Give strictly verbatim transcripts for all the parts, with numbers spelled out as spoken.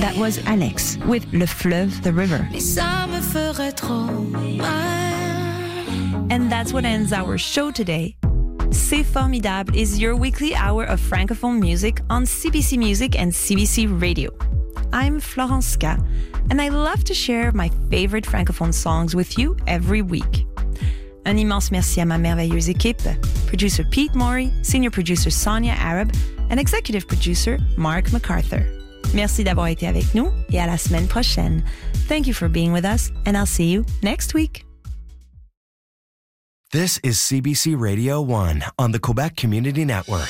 That was Alex with Le Fleuve, the river. And that's what ends our show today. C'est Formidable is your weekly hour of Francophone music on C B C Music and C B C Radio. I'm Florence K, and I love to share my favorite Francophone songs with you every week. Un immense merci à ma merveilleuse équipe, producer Pete Morey, senior producer Sonia Arab, and executive producer Mark MacArthur. Merci d'avoir été avec nous, et à la semaine prochaine. Thank you for being with us, and I'll see you next week. This is C B C Radio one on the Quebec Community Network.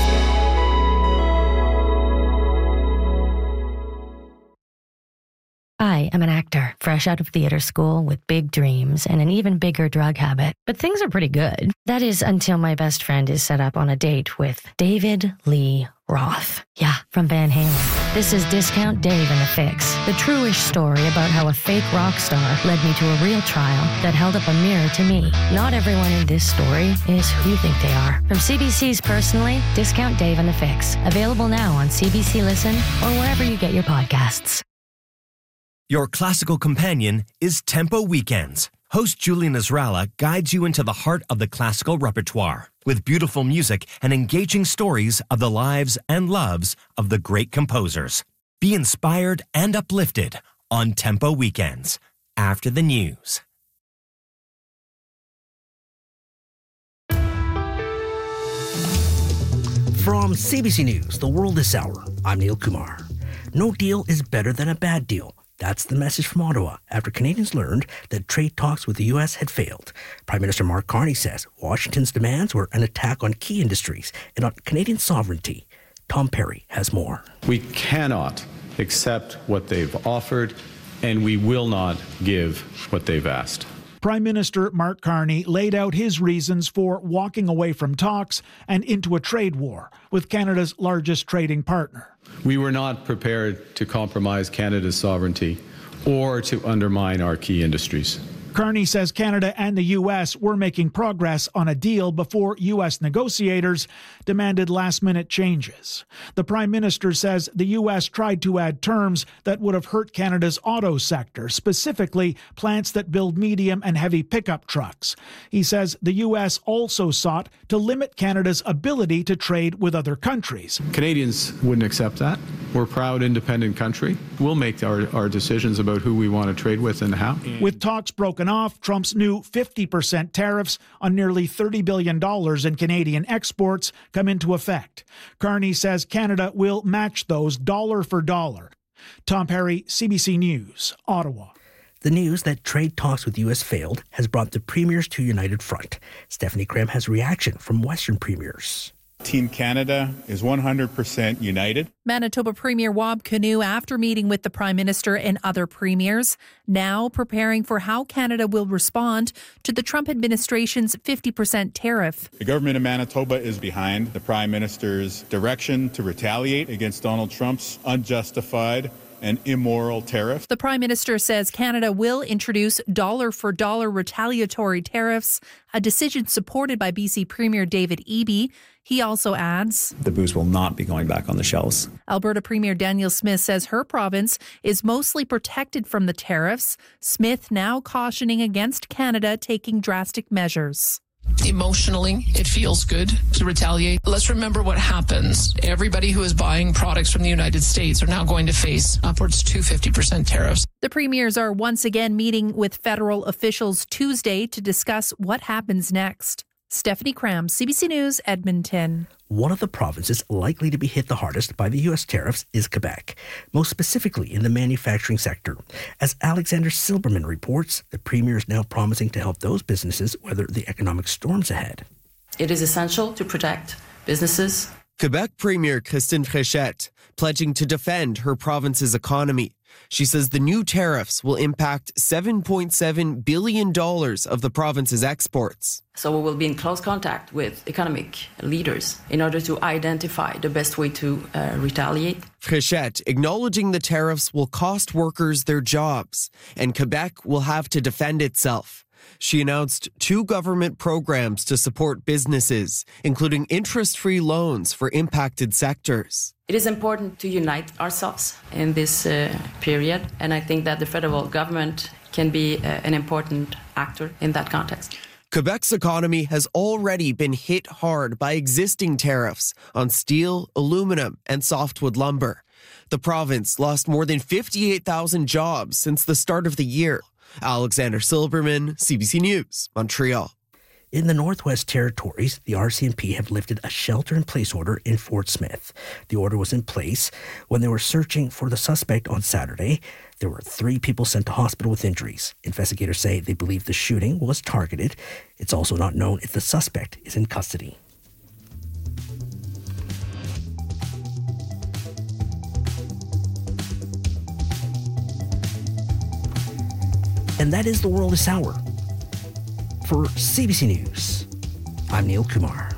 I am an actor, fresh out of theater school with big dreams and an even bigger drug habit. But things are pretty good. That is until my best friend is set up on a date with David Lee Roth. Yeah, from Van Halen. This is Discount Dave and the Fix, the true-ish story about how a fake rock star led me to a real trial that held up a mirror to me. Not everyone in this story is who you think they are. From C B C's Personally, Discount Dave and the Fix. Available now on C B C Listen or wherever you get your podcasts. Your classical companion is Tempo Weekends. Host Julie Nasrallah guides you into the heart of the classical repertoire with beautiful music and engaging stories of the lives and loves of the great composers. Be inspired and uplifted on Tempo Weekends after the news. From C B C News, The World This Hour, I'm Neil Kumar. No deal is better than a bad deal. That's the message from Ottawa after Canadians learned that trade talks with the U S had failed. Prime Minister Mark Carney says Washington's demands were an attack on key industries and on Canadian sovereignty. Tom Perry has more. We cannot accept what they've offered, and we will not give what they've asked. Prime Minister Mark Carney laid out his reasons for walking away from talks and into a trade war with Canada's largest trading partner. We were not prepared to compromise Canada's sovereignty or to undermine our key industries. Carney says Canada and the U S were making progress on a deal before U S negotiators demanded last-minute changes. The Prime Minister says the U S tried to add terms that would have hurt Canada's auto sector, specifically plants that build medium and heavy pickup trucks. He says the U S also sought to limit Canada's ability to trade with other countries. Canadians wouldn't accept that. We're a proud, independent country. We'll make our, our decisions about who we want to trade with and how. With talks broken off, Trump's new fifty percent tariffs on nearly thirty billion dollars in Canadian exports come into effect. Carney says Canada will match those dollar for dollar. Tom Perry, C B C News, Ottawa. The news that trade talks with the U S failed has brought the premiers to a united front. Stephanie Cram has reaction from Western premiers. Team Canada is one hundred percent united. Manitoba Premier Wab Kinew, after meeting with the Prime Minister and other premiers, now preparing for how Canada will respond to the Trump administration's fifty percent tariff. The government of Manitoba is behind the Prime Minister's direction to retaliate against Donald Trump's unjustified and immoral tariff. The Prime Minister says Canada will introduce dollar-for-dollar retaliatory tariffs, a decision supported by B C Premier David Eby. He also adds, the booze will not be going back on the shelves. Alberta Premier Danielle Smith says her province is mostly protected from the tariffs. Smith now cautioning against Canada taking drastic measures. Emotionally, it feels good to retaliate. Let's remember what happens. Everybody who is buying products from the United States are now going to face upwards to fifty percent tariffs. The premiers are once again meeting with federal officials Tuesday to discuss what happens next. Stephanie Cram, C B C News, Edmonton. One of the provinces likely to be hit the hardest by the U S tariffs is Quebec, most specifically in the manufacturing sector. As Alexander Silberman reports, the Premier is now promising to help those businesses weather the economic storms ahead. It is essential to protect businesses. Quebec Premier Christine Fréchette pledging to defend her province's economy. She says the new tariffs will impact seven point seven billion dollars of the province's exports. So we will be in close contact with economic leaders in order to identify the best way to uh, retaliate. Fréchette acknowledging the tariffs will cost workers their jobs, and Quebec will have to defend itself. She announced two government programs to support businesses, including interest-free loans for impacted sectors. It is important to unite ourselves in this uh, period, and I think that the federal government can be uh, an important actor in that context. Quebec's economy has already been hit hard by existing tariffs on steel, aluminum, and softwood lumber. The province lost more than fifty-eight thousand jobs since the start of the year. Alexander Silberman, C B C News, Montreal. In the Northwest Territories, the R C M P have lifted a shelter-in-place order in Fort Smith. The order was in place when they were searching for the suspect on Saturday. There were three people sent to hospital with injuries. Investigators say they believe the shooting was targeted. It's also not known if the suspect is in custody. And that is the world this hour. For C B C News, I'm Neil Kumar.